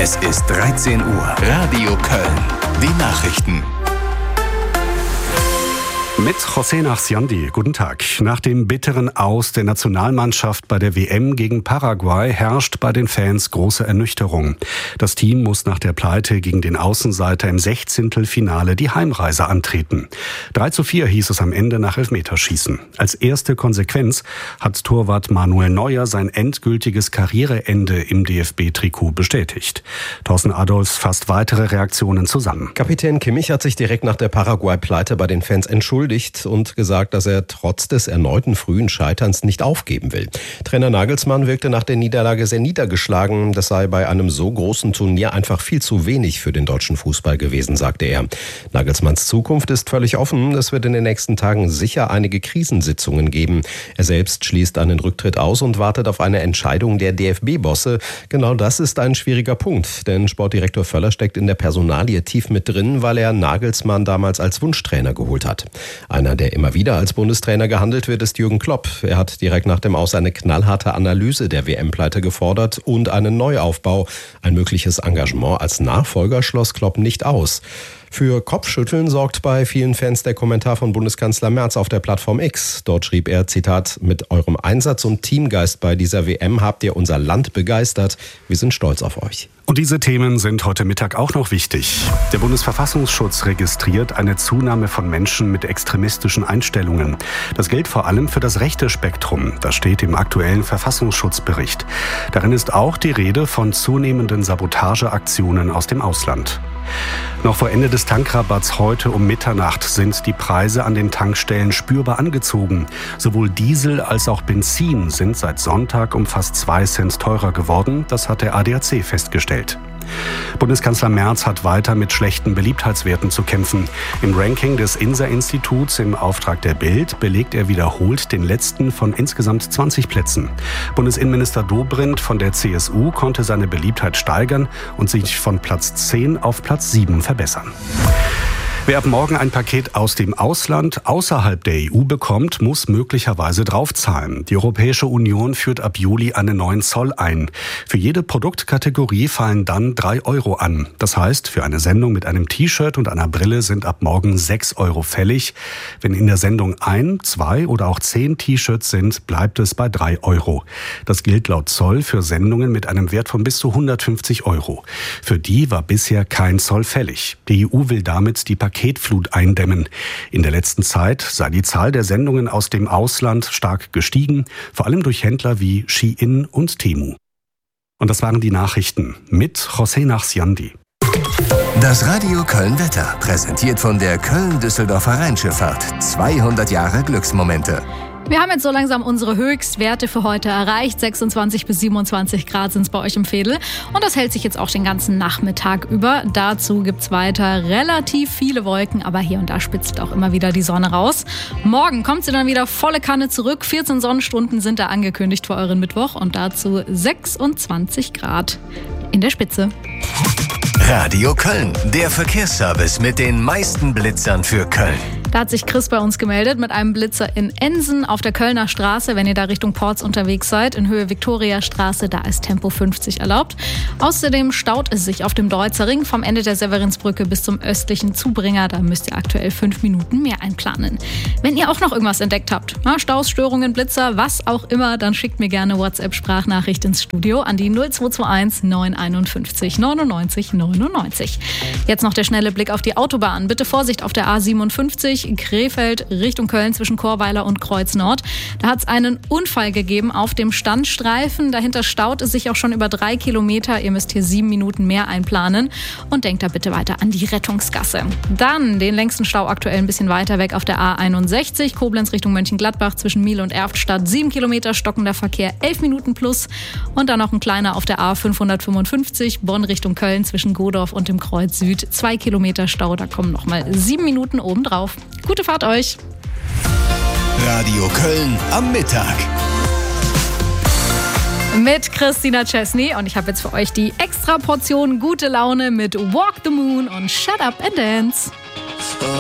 Es ist 13 Uhr. Radio Köln. Die Nachrichten. Mit José Nachsiandi. Guten Tag. Nach dem bitteren Aus der Nationalmannschaft bei der WM gegen Paraguay herrscht bei den Fans große Ernüchterung. Das Team muss nach der Pleite gegen den Außenseiter im 16. Finale die Heimreise antreten. 3:4 hieß es am Ende nach Elfmeterschießen. Als erste Konsequenz hat Torwart Manuel Neuer sein endgültiges Karriereende im DFB-Trikot bestätigt. Thorsten Adolfs fasst weitere Reaktionen zusammen. Kapitän Kimmich hat sich direkt nach der Paraguay-Pleite bei den Fans entschuldigt und gesagt, dass er trotz des erneuten frühen Scheiterns nicht aufgeben will. Trainer Nagelsmann wirkte nach der Niederlage sehr niedergeschlagen. Das sei bei einem so großen Turnier einfach viel zu wenig für den deutschen Fußball gewesen, sagte er. Nagelsmanns Zukunft ist völlig offen. Es wird in den nächsten Tagen sicher einige Krisensitzungen geben. Er selbst schließt einen Rücktritt aus und wartet auf eine Entscheidung der DFB-Bosse. Genau das ist ein schwieriger Punkt, denn Sportdirektor Völler steckt in der Personalie tief mit drin, weil er Nagelsmann damals als Wunschtrainer geholt hat. Einer, der immer wieder als Bundestrainer gehandelt wird, ist Jürgen Klopp. Er hat direkt nach dem Aus eine knallharte Analyse der WM-Pleite gefordert und einen Neuaufbau. Ein mögliches Engagement als Nachfolger schloss Klopp nicht aus. Für Kopfschütteln sorgt bei vielen Fans der Kommentar von Bundeskanzler Merz auf der Plattform X. Dort schrieb er, Zitat, mit eurem Einsatz und Teamgeist bei dieser WM habt ihr unser Land begeistert. Wir sind stolz auf euch. Und diese Themen sind heute Mittag auch noch wichtig. Der Bundesverfassungsschutz registriert eine Zunahme von Menschen mit extremistischen Einstellungen. Das gilt vor allem für das rechte Spektrum. Das steht im aktuellen Verfassungsschutzbericht. Darin ist auch die Rede von zunehmenden Sabotageaktionen aus dem Ausland. Noch vor Ende des Tankrabatts heute um Mitternacht sind die Preise an den Tankstellen spürbar angezogen. Sowohl Diesel als auch Benzin sind seit Sonntag um fast 2 Cent teurer geworden. Das hat der ADAC festgestellt. Bundeskanzler Merz hat weiter mit schlechten Beliebtheitswerten zu kämpfen. Im Ranking des INSA-Instituts im Auftrag der Bild belegt er wiederholt den letzten von insgesamt 20 Plätzen. Bundesinnenminister Dobrindt von der CSU konnte seine Beliebtheit steigern und sich von Platz 10 auf Platz 7 verbessern. Wer ab morgen ein Paket aus dem Ausland außerhalb der EU bekommt, muss möglicherweise draufzahlen. Die Europäische Union führt ab Juli einen neuen Zoll ein. Für jede Produktkategorie fallen dann 3 Euro an. Das heißt, für eine Sendung mit einem T-Shirt und einer Brille sind ab morgen 6 Euro fällig. Wenn in der Sendung 1, 2 oder auch 10 T-Shirts sind, bleibt es bei 3 Euro. Das gilt laut Zoll für Sendungen mit einem Wert von bis zu 150 Euro. Für die war bisher kein Zoll fällig. Die EU will damit die Paketflut eindämmen. In der letzten Zeit sei die Zahl der Sendungen aus dem Ausland stark gestiegen, vor allem durch Händler wie Shein und Temu. Und das waren die Nachrichten mit José Nachsiandi. Das Radio Köln Wetter, präsentiert von der Köln-Düsseldorfer Rheinschifffahrt. 200 Jahre Glücksmomente. Wir haben jetzt so langsam unsere Höchstwerte für heute erreicht. 26 bis 27 Grad sind es bei euch im Veedel. Und das hält sich jetzt auch den ganzen Nachmittag über. Dazu gibt's weiter relativ viele Wolken, aber hier und da spitzt auch immer wieder die Sonne raus. Morgen kommt sie dann wieder volle Kanne zurück. 14 Sonnenstunden sind da angekündigt für euren Mittwoch und dazu 26 Grad in der Spitze. Radio Köln, der Verkehrsservice mit den meisten Blitzern für Köln. Da hat sich Chris bei uns gemeldet mit einem Blitzer in Ensen auf der Kölner Straße, wenn ihr da Richtung Porz unterwegs seid, in Höhe Viktoriastraße, da ist Tempo 50 erlaubt. Außerdem staut es sich auf dem Deutzer Ring vom Ende der Severinsbrücke bis zum östlichen Zubringer. Da müsst ihr aktuell 5 Minuten mehr einplanen. Wenn ihr auch noch irgendwas entdeckt habt, Staus, Störungen, Blitzer, was auch immer, dann schickt mir gerne WhatsApp-Sprachnachricht ins Studio an die 0221 951 99 99. Jetzt noch der schnelle Blick auf die Autobahn. Bitte Vorsicht auf der A57 Krefeld Richtung Köln zwischen Chorweiler und Kreuz Nord. Da hat es einen Unfall gegeben auf dem Standstreifen. Dahinter staut es sich auch schon über 3 Kilometer. Ihr müsst hier 7 Minuten mehr einplanen. Und denkt da bitte weiter an die Rettungsgasse. Dann den längsten Stau aktuell ein bisschen weiter weg auf der A61. Koblenz Richtung Mönchengladbach zwischen Miel und Erftstadt. 7 Kilometer stockender Verkehr, 11 Minuten plus. Und dann noch ein kleiner auf der A555 Bonn Richtung Köln zwischen Godorf und dem Kreuz Süd. 2 Kilometer Stau, da kommen nochmal 7 Minuten obendrauf. Gute Fahrt euch! Radio Köln am Mittag. Mit Christina Chesney und ich habe jetzt für euch die extra Portion gute Laune mit Walk the Moon und Shut Up and Dance.